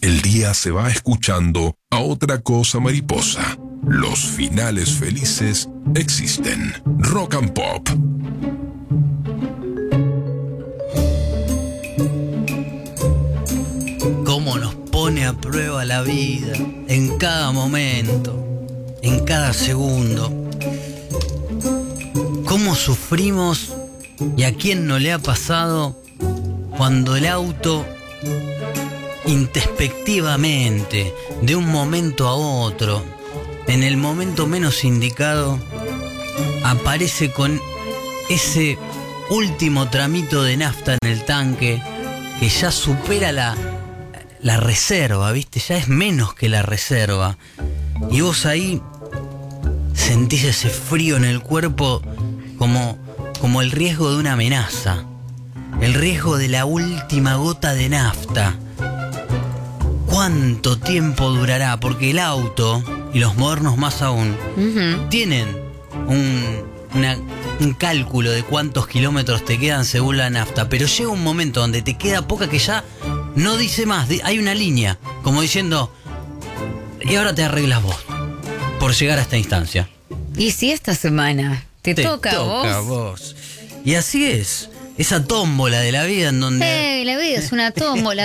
el día se va escuchando a otra cosa mariposa. Los finales felices existen. Rock and Pop. Cómo nos pone a prueba la vida en cada momento, en cada segundo. Cómo sufrimos y a quién no le ha pasado cuando el auto introspectivamente, de un momento a otro, en el momento menos indicado, aparece con ese último tramito de nafta en el tanque que ya supera la reserva, ¿viste? Ya es menos que la reserva. Y vos ahí sentís ese frío en el cuerpo como el riesgo de una amenaza. El riesgo de la última gota de nafta. ¿Cuánto tiempo durará? Porque el auto, y los modernos más aún, tienen un cálculo de cuántos kilómetros te quedan según la nafta. Pero llega un momento donde te queda poca que ya no dice más. Hay una línea, como diciendo, y ahora te arreglas vos por llegar a esta instancia. ¿Y si esta semana te toca a vos? Y así es. Esa tómbola de la vida en donde... La vida es una tómbola.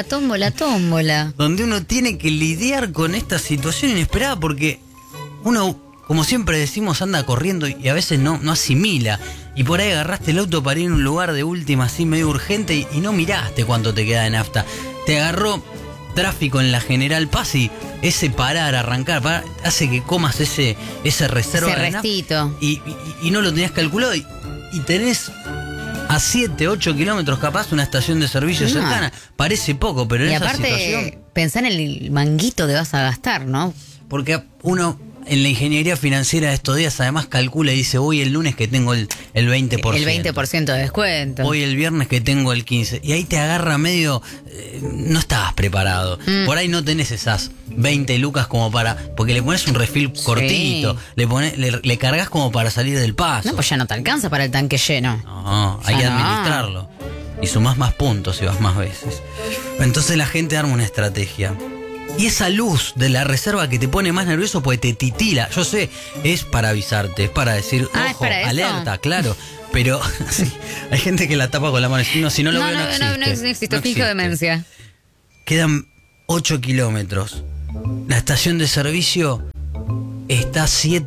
Donde uno tiene que lidiar con esta situación inesperada porque uno, como siempre decimos, anda corriendo y a veces no asimila. Y por ahí agarraste el auto para ir a un lugar de última así medio urgente y no miraste cuánto te queda de nafta. Te agarró tráfico en la General Paz y ese arrancar, hace que comas ese reserva ese de restito. nafta y no lo tenías calculado y tenés... a 7, 8 kilómetros capaz una estación de servicio cercana. Parece poco, pero en esa situación... Y aparte, pensá en el manguito que vas a gastar, ¿no? Porque uno en la ingeniería financiera de estos días además calcula y dice, hoy el lunes que tengo el 20%. El 20% de descuento. Hoy el viernes que tengo el 15%. Y ahí te agarra medio... no estabas preparado. Por ahí no tenés esas 20 lucas como para... Porque le pones un refil cortito. Le cargas como para salir del paso. No, pues ya no te alcanza para el tanque lleno. No, hay que administrarlo. Y sumás más puntos y vas más veces. Entonces la gente arma una estrategia. Y esa luz de la reserva que te pone más nervioso porque te titila. Yo sé, es para avisarte, es para decir, ojo, alerta, claro. Pero sí, hay gente que la tapa con la mano. Si no lo veo, no existe. Fijo demencia. Quedan 8 kilómetros. La estación de servicio está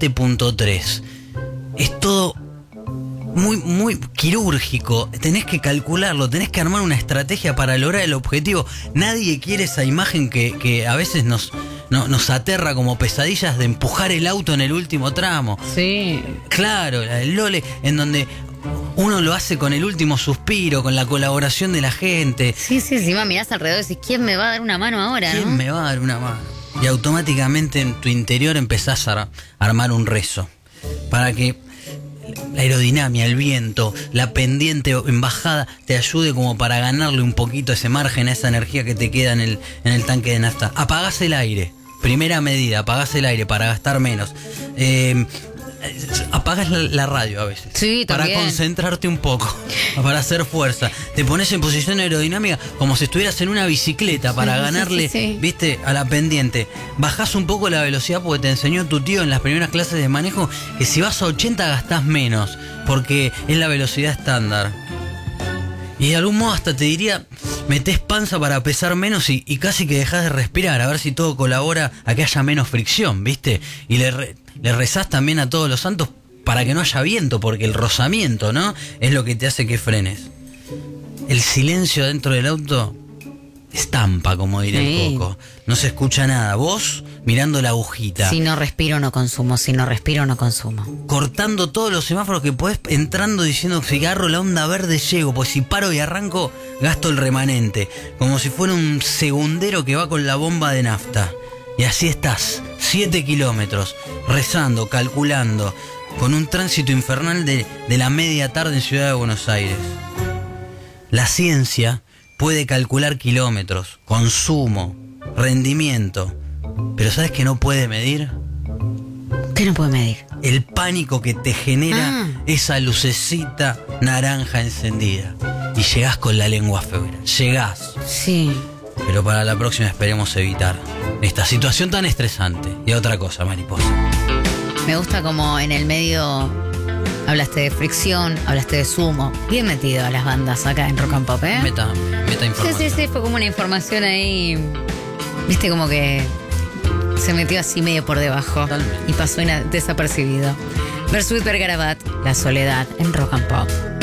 7.3. Es todo muy, muy quirúrgico. Tenés que calcularlo, tenés que armar una estrategia para lograr el objetivo. Nadie quiere esa imagen que a veces nos aterra como pesadillas de empujar el auto en el último tramo. Sí. Claro, la del Lole, en donde uno lo hace con el último suspiro, con la colaboración de la gente. Sí, encima mirás alrededor y decís, ¿quién me va a dar una mano ahora? ¿Quién me va a dar una mano? Y automáticamente en tu interior empezás a armar un rezo para que la aerodinámica, el viento, la pendiente en bajada te ayude como para ganarle un poquito ese margen, a esa energía que te queda en el tanque de nafta. Apagás el aire, primera medida, apagás el aire para gastar menos. Apagas la radio a veces. Sí, también. Para concentrarte un poco, para hacer fuerza. Te pones en posición aerodinámica como si estuvieras en una bicicleta para ganarle, viste, a la pendiente. Bajás un poco la velocidad porque te enseñó tu tío en las primeras clases de manejo que si vas a 80 gastás menos, porque es la velocidad estándar. Y de algún modo hasta te diría, metés panza para pesar menos y casi que dejás de respirar, a ver si todo colabora a que haya menos fricción, ¿viste? Y le rezás también a todos los santos para que no haya viento, porque el rozamiento, ¿no? Es lo que te hace que frenes. El silencio dentro del auto estampa, como diría el Coco. No se escucha nada. Vos mirando la agujita. Si no respiro no consumo, Cortando todos los semáforos que podés, entrando diciendo que si agarro la onda verde llego, pues si paro y arranco gasto el remanente. Como si fuera un segundero que va con la bomba de nafta. Y así estás, 7 kilómetros, rezando, calculando, con un tránsito infernal de la media tarde en Ciudad de Buenos Aires. La ciencia puede calcular kilómetros, consumo, rendimiento, pero ¿sabes qué no puede medir? ¿Qué no puede medir? El pánico que te genera esa lucecita naranja encendida. Y llegás con la lengua afuera. Llegás. Sí. Pero para la próxima esperemos evitar esta situación tan estresante. Y otra cosa, mariposa. Me gusta como en el medio hablaste de Fricción, hablaste de Sumo. Bien metido a las bandas acá en Rock and Pop, ¿eh? Meta información. Sí, fue como una información ahí. Viste, como que se metió así medio por debajo. Totalmente. Y pasó desapercibido. Bersuit Vergarabat, La Soledad en Rock and Pop.